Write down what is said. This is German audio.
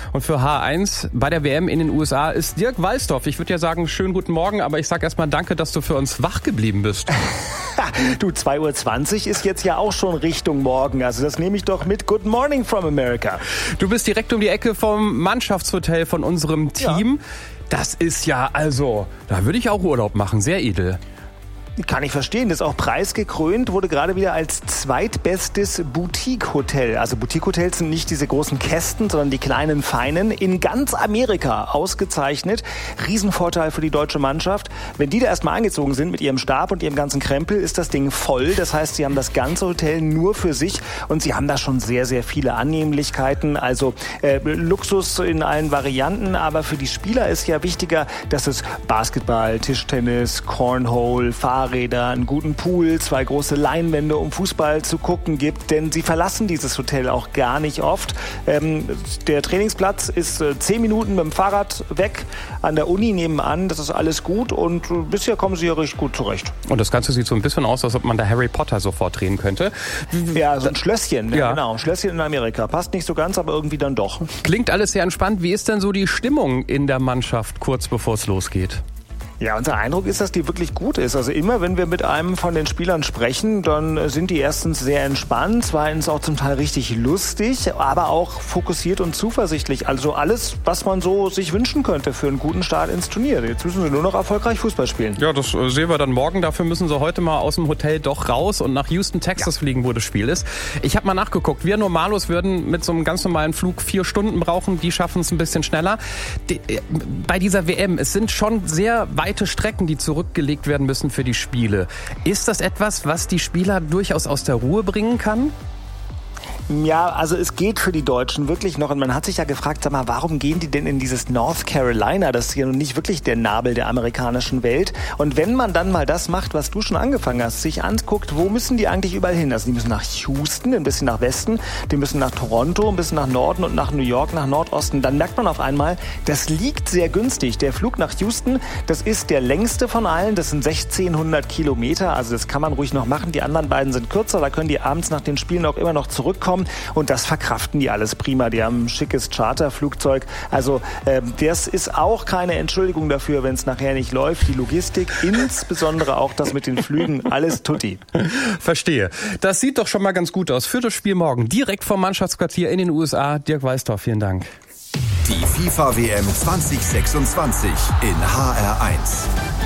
Und für H1 bei der WM in den USA ist Dirk Walsdorf. Ich würde ja sagen, schönen guten Morgen, aber ich sage erstmal danke, dass du für uns wach geblieben bist. Du, 2:20 Uhr ist jetzt ja auch schon Richtung Morgen. Also das nehme ich doch mit. Good morning from America. Du bist direkt um die Ecke vom Mannschaftshotel von unserem Team. Ja. Das ist ja, also, da würde ich auch Urlaub machen. Sehr edel. Kann ich verstehen. Das ist auch preisgekrönt, wurde gerade wieder als zweitbestes Boutique-Hotel. Also Boutique-Hotels sind nicht diese großen Kästen, sondern die kleinen, feinen. In ganz Amerika ausgezeichnet. Riesenvorteil für die deutsche Mannschaft. Wenn die da erstmal eingezogen sind mit ihrem Stab und ihrem ganzen Krempel, ist das Ding voll. Das heißt, sie haben das ganze Hotel nur für sich und sie haben da schon sehr, sehr viele Annehmlichkeiten. Also Luxus in allen Varianten. Aber für die Spieler ist ja wichtiger, dass es Basketball, Tischtennis, Cornhole, Fahrräder, einen guten Pool, 2 große Leinwände, um Fußball zu gucken gibt, denn sie verlassen dieses Hotel auch gar nicht oft. Der Trainingsplatz ist 10 Minuten mit dem Fahrrad weg, an der Uni nebenan, das ist alles gut und bisher kommen sie ja richtig gut zurecht. Und das Ganze sieht so ein bisschen aus, als ob man da Harry Potter sofort drehen könnte. Ja, so ein Schlösschen, ja. Genau, ein Schlösschen in Amerika. Passt nicht so ganz, aber irgendwie dann doch. Klingt alles sehr entspannt. Wie ist denn so die Stimmung in der Mannschaft kurz bevor es losgeht? Ja, unser Eindruck ist, dass die wirklich gut ist. Also immer, wenn wir mit einem von den Spielern sprechen, dann sind die erstens sehr entspannt, zweitens auch zum Teil richtig lustig, aber auch fokussiert und zuversichtlich. Also alles, was man so sich wünschen könnte für einen guten Start ins Turnier. Jetzt müssen sie nur noch erfolgreich Fußball spielen. Ja, das sehen wir dann morgen. Dafür müssen sie heute mal aus dem Hotel doch raus und nach Houston, Texas fliegen, wo das Spiel ist. Ich habe mal nachgeguckt. Wir Normalos würden mit so einem ganz normalen Flug 4 Stunden brauchen. Die schaffen es ein bisschen schneller. Bei dieser WM, es sind schon sehr weite Strecken, die zurückgelegt werden müssen für die Spiele. Ist das etwas, was die Spieler durchaus aus der Ruhe bringen kann? Ja, also es geht für die Deutschen wirklich noch. Und man hat sich ja gefragt, sag mal, warum gehen die denn in dieses North Carolina? Das ist ja nun nicht wirklich der Nabel der amerikanischen Welt. Und wenn man dann mal das macht, was du schon angefangen hast, sich anguckt, wo müssen die eigentlich überall hin? Also die müssen nach Houston, ein bisschen nach Westen, die müssen nach Toronto, ein bisschen nach Norden und nach New York, nach Nordosten. Dann merkt man auf einmal, das liegt sehr günstig. Der Flug nach Houston, das ist der längste von allen. Das sind 1600 Kilometer. Also das kann man ruhig noch machen. Die anderen beiden sind kürzer. Da können die abends nach den Spielen auch immer noch zurückkommen. Und das verkraften die alles prima. Die haben ein schickes Charterflugzeug. Also das ist auch keine Entschuldigung dafür, wenn es nachher nicht läuft. Die Logistik, insbesondere auch das mit den Flügen, alles tutti. Verstehe. Das sieht doch schon mal ganz gut aus. Für das Spiel morgen direkt vom Mannschaftsquartier in den USA. Dirk Walsdorf, vielen Dank. Die FIFA-WM 2026 in HR1.